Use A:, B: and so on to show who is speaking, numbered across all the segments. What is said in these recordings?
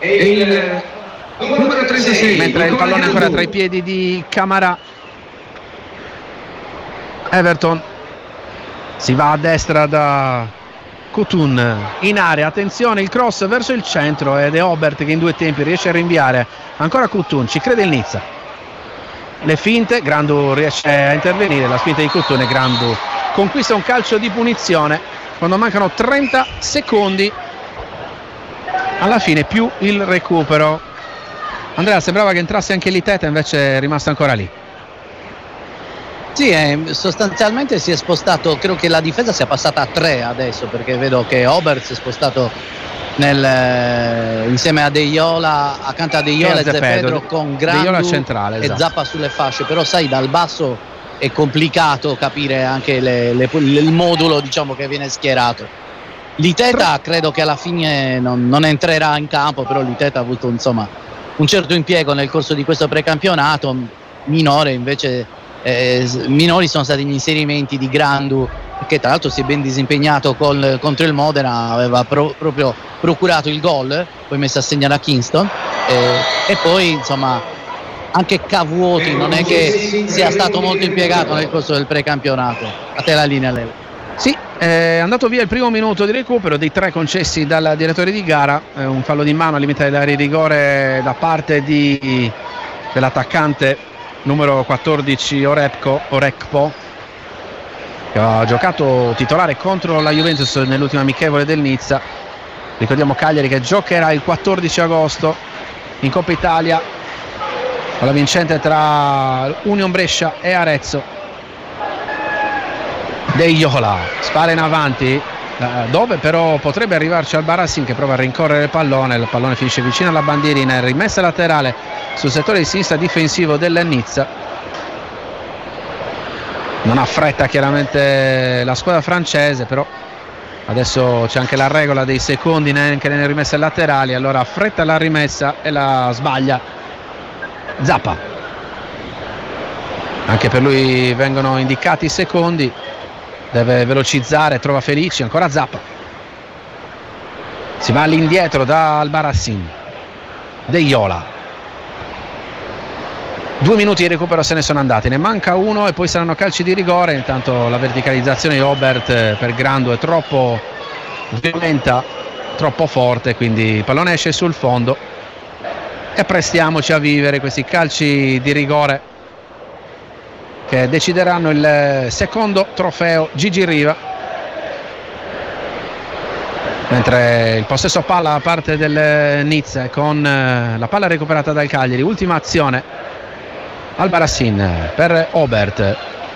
A: e il numero 36,
B: mentre il pallone è ancora tra i piedi di Camara. Everton si va a destra da Kutun in area, attenzione, il cross verso il centro ed è Obert che in due tempi riesce a rinviare ancora Kutun, ci crede il Nizza, le finte, Grandu riesce a intervenire, la spinta di Kutun e Grandu conquista un calcio di punizione quando mancano 30 secondi alla fine più il recupero. Andrea, sembrava che entrasse anche Liteta, invece è rimasto ancora lì.
C: Sì, sostanzialmente si è spostato, credo che la difesa sia passata a 3 adesso, perché vedo che Obert si è spostato insieme a Deiola, accanto a Deiola e Zepedro con Grandu
B: centrale, esatto.
C: E Zappa sulle fasce, però sai, dal basso è complicato capire anche il modulo, diciamo, che viene schierato. Liteta credo che alla fine non entrerà in campo, però Liteta ha avuto insomma un certo impiego nel corso di questo precampionato. Minori sono stati gli inserimenti di Grandu, che tra l'altro si è ben disimpegnato contro il Modena, aveva proprio procurato il gol, poi messo a segnare a Kingston, e poi insomma anche Cavuoti non è che sia stato molto impiegato nel corso del precampionato. A te la linea, Leo.
B: Sì, è andato via il primo minuto di recupero dei 3 concessi dal direttore di gara, un fallo di mano al limite dell'area di rigore da parte dell'attaccante numero 14 Orekpo, che ha giocato titolare contro la Juventus nell'ultima amichevole del Nizza. Ricordiamo Cagliari che giocherà il 14 agosto in Coppa Italia con la vincente tra Union Brescia e Arezzo. Deiola spara in avanti, dove però potrebbe arrivarci al Barassin, che prova a rincorrere il pallone finisce vicino alla bandierina, rimessa laterale sul settore di sinistra difensivo del Nizza. Non ha fretta chiaramente la squadra francese, però adesso c'è anche la regola dei secondi anche nelle rimesse laterali, allora affretta la rimessa e la sbaglia Zappa. Anche per lui vengono indicati i secondi, deve velocizzare, trova Felici, ancora Zappa, si va all'indietro da Albarracin. Deiola, 2 minuti di recupero se ne sono andati, ne manca uno e poi saranno calci di rigore. Intanto la verticalizzazione di Obert per Grandu è troppo violenta, troppo forte, quindi il pallone esce sul fondo e prestiamoci a vivere questi calci di rigore che decideranno il secondo trofeo Gigi Riva. Mentre il possesso palla da parte del Nizza con la palla recuperata dal Cagliari, ultima azione Albarracin per Obert,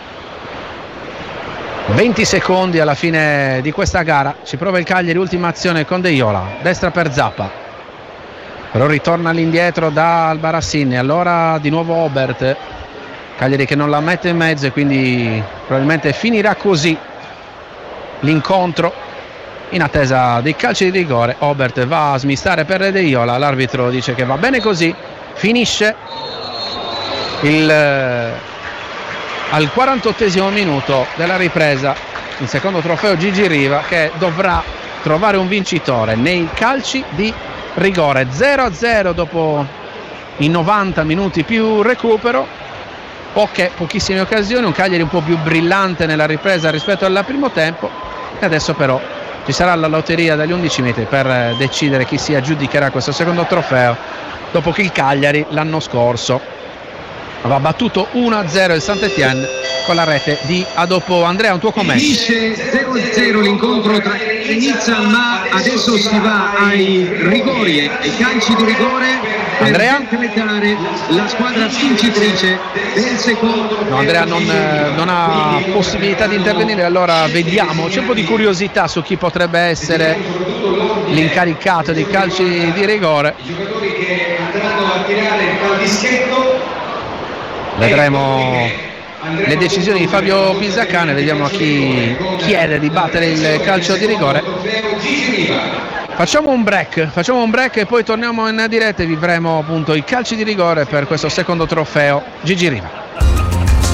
B: 20 secondi alla fine di questa gara, ci prova il Cagliari, ultima azione con Deiola, destra per Zappa, però ritorna all'indietro da Albarracin e allora di nuovo Obert. Cagliari che non la mette in mezzo e quindi probabilmente finirà così l'incontro in attesa dei calci di rigore. Obert va a smistare per Deiola, l'arbitro dice che va bene così, finisce al 48esimo minuto della ripresa il secondo trofeo Gigi Riva, che dovrà trovare un vincitore nei calci di rigore. 0-0 dopo i 90 minuti più recupero, pochissime occasioni, un Cagliari un po' più brillante nella ripresa rispetto al primo tempo, e adesso però ci sarà la lotteria dagli 11 metri per decidere chi si aggiudicherà questo secondo trofeo, dopo che il Cagliari l'anno scorso aveva battuto 1-0 il Saint-Étienne con la rete di Adopo. Andrea, un tuo commento?
A: Finisce 0-0 l'incontro tra Nizza, ma adesso si va ai rigori e ai calci di rigore per decretare la squadra vincitrice del secondo.
B: No, Andrea non ha possibilità di intervenire, allora vediamo, c'è un po' di curiosità su chi potrebbe essere l'incaricato dei calci di rigore. Vedremo le decisioni di Fabio Pisacane, vediamo a chi chiede di battere il calcio di rigore. Facciamo un break e poi torniamo in diretta e vivremo appunto i calci di rigore per questo secondo trofeo Gigi Riva.